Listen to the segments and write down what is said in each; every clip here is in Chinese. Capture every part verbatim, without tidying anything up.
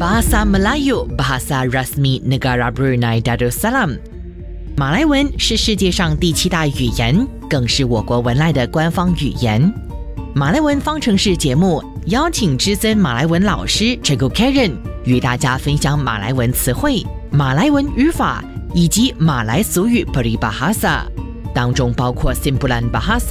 Bahasa Melayu, bahasa rasmi negara Brunei Darussalam。马来文是世界上第七大语言，更是我国文莱的官方语言。马来文方程式节目邀请资深马来文老师 Cikgu Karen 与大家分享马来文词汇、马来文语法以及马来俗语 peribahasa， 当中包括 simpulan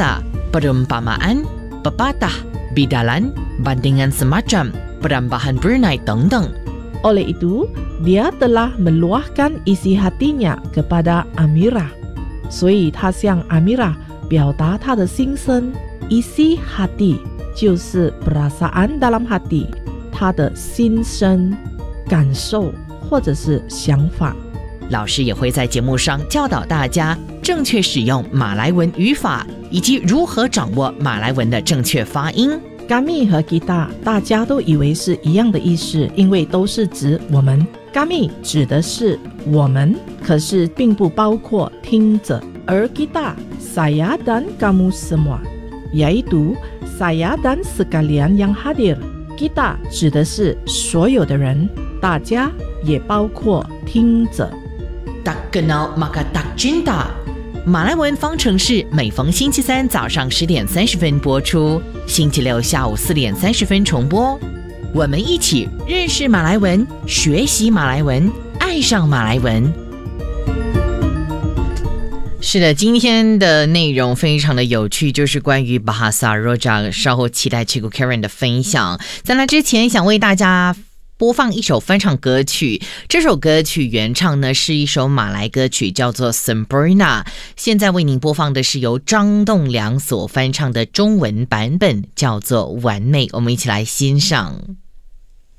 bahasa、perumpamaan、pepatah、bidalan、bandingan semacam、perambahan Brunei 等等。 Oleh itu, dia telah meluahkan isi hatinya kepada Amira， 所以他向 Amira 表达他的心声。Isi hati 就是 perasaan dalam hati， 他的心声、感受或者是想法。 老师也会在节目上教导大家正确使用马来文语法，以及如何掌握马来文的正确发音。 Kami 和 kita 大家都以为是一样的意思，因为都是指我们。Kami 指的是我们，可是并不包括听者。而 kita saya dan kamu semua， yaitu saya dan sekalian yang hadir。 kita 指的是所有的人，大家也包括听者。 Tak kenal maka tak cinta。马来文方程式每逢星期三早上十点三十分播出，星期六下午四点三十分重播。我们一起认识马来文，学习马来文，爱上马来文。是的，今天的内容非常的有趣，就是关于 Bahasa Rojak， 稍后期待 Cikgu Karen 的分享。在那之前，想为大家播放一首翻唱歌曲，这首歌曲原唱呢是一首马来歌曲，叫做 Sempurna。 现在为您播放的是由张栋梁所翻唱的中文版本，叫做完美。我们一起来欣赏。